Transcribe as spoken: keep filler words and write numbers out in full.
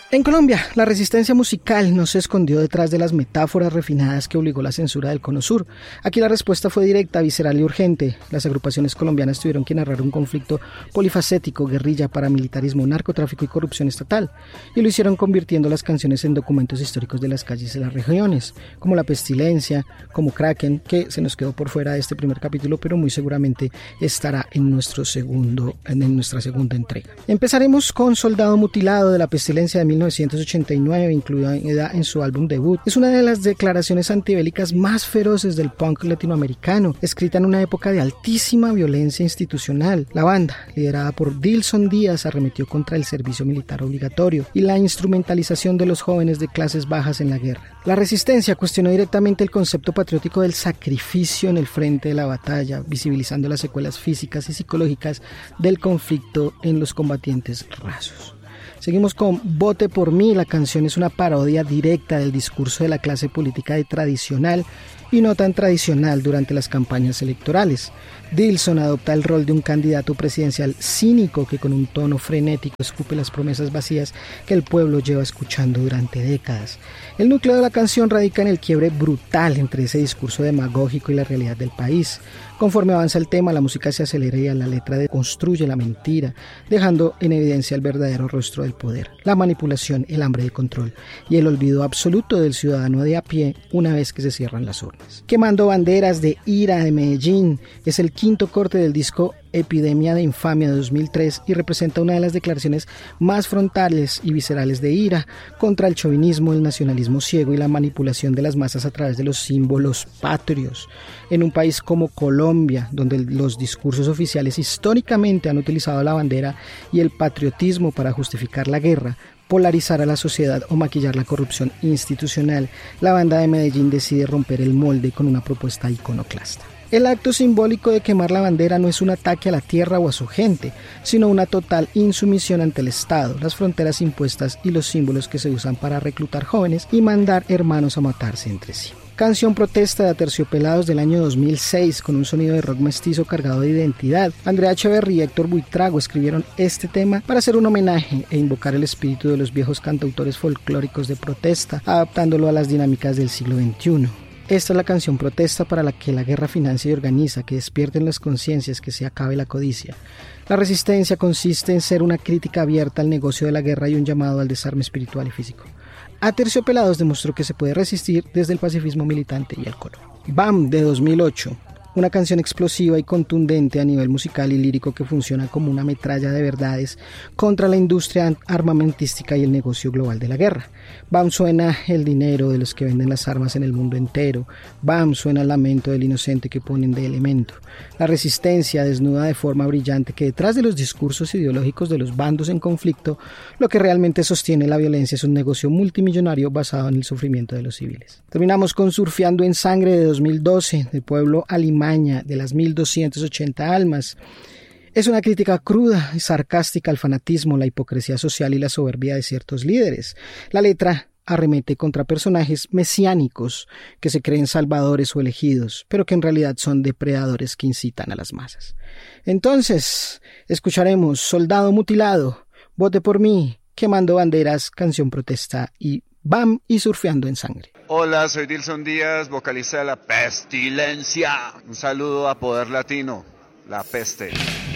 En Colombia, la resistencia musical no se escondió detrás de las metáforas refinadas que obligó la censura del Cono Sur. Aquí la respuesta fue directa, visceral y urgente. Las agrupaciones colombianas tuvieron que narrar un conflicto polifacético, guerrilla, paramilitarismo, narcotráfico y corrupción estatal. Y lo hicieron convirtiendo las canciones en documentos históricos de las calles de las regiones, como La Pestilencia, como Kraken, que se nos quedó por fuera de este primer capítulo, pero muy seguramente estará en, nuestro segundo, en nuestra segunda entrega. Empezaremos con Soldado Mutilado de La Pestilencia de mil novecientos ochenta y nueve, incluida en su álbum debut. Es una de las declaraciones antibélicas más feroces del punk latinoamericano, escrita en una época de altísima violencia institucional. La banda, liderada por Dilson Díaz, arremetió contra el servicio militar obligatorio y la instrumentalización de los jóvenes de clases bajas en la guerra. La resistencia cuestionó directamente el concepto patriótico del sacrificio en el frente de la batalla, visibilizando las secuelas físicas y psicológicas del conflicto en los combatientes rasos. Seguimos con Vote por mí. La canción es una parodia directa del discurso de la clase política de tradicional y no tan tradicional durante las campañas electorales. Dilson adopta el rol de un candidato presidencial cínico que con un tono frenético escupe las promesas vacías que el pueblo lleva escuchando durante décadas. El núcleo de la canción radica en el quiebre brutal entre ese discurso demagógico y la realidad del país. Conforme avanza el tema, la música se acelera y la letra deconstruye la mentira, dejando en evidencia el verdadero rostro del poder, la manipulación, el hambre de control y el olvido absoluto del ciudadano de a pie una vez que se cierran las urnas. Quemando banderas de Ira de Medellín es el quinto corte del disco Epidemia de Infamia de dos mil tres y representa una de las declaraciones más frontales y viscerales de Ira contra el chauvinismo, el nacionalismo ciego y la manipulación de las masas a través de los símbolos patrios. En un país como Colombia, donde los discursos oficiales históricamente han utilizado la bandera y el patriotismo para justificar la guerra, polarizar a la sociedad o maquillar la corrupción institucional, la banda de Medellín decide romper el molde con una propuesta iconoclasta. El acto simbólico de quemar la bandera no es un ataque a la tierra o a su gente, sino una total insumisión ante el Estado, las fronteras impuestas y los símbolos que se usan para reclutar jóvenes y mandar hermanos a matarse entre sí. Canción protesta de Aterciopelados del año dos mil seis con un sonido de rock mestizo cargado de identidad. Andrea Echeverry y Héctor Buitrago escribieron este tema para hacer un homenaje e invocar el espíritu de los viejos cantautores folclóricos de protesta, adaptándolo a las dinámicas del siglo veintiuno. Esta es la canción protesta para la que la guerra financia y organiza, que despierten las conciencias, que se acabe la codicia. La resistencia consiste en ser una crítica abierta al negocio de la guerra y un llamado al desarme espiritual y físico. Aterciopelados demostró que se puede resistir desde el pacifismo militante y el color. Bam de dos mil ocho. Una canción explosiva y contundente a nivel musical y lírico que funciona como una metralla de verdades contra la industria armamentística y el negocio global de la guerra. Bam suena el dinero de los que venden las armas en el mundo entero. Bam suena el lamento del inocente que ponen de elemento. La resistencia desnuda de forma brillante que detrás de los discursos ideológicos de los bandos en conflicto, lo que realmente sostiene la violencia es un negocio multimillonario basado en el sufrimiento de los civiles. Terminamos con Surfeando en Sangre de dos mil doce, del pueblo Alimaña, de las mil doscientas ochenta almas. Es una crítica cruda y sarcástica al fanatismo, la hipocresía social y la soberbia de ciertos líderes. La letra arremete contra personajes mesiánicos que se creen salvadores o elegidos, pero que en realidad son depredadores que incitan a las masas. Entonces, escucharemos Soldado Mutilado, Vote por mí, Quemando banderas, canción protesta y Bam y Surfeando en Sangre. Hola, soy Dilson Díaz, vocalista de La Pestilencia. Un saludo a Poder Latino, La Peste.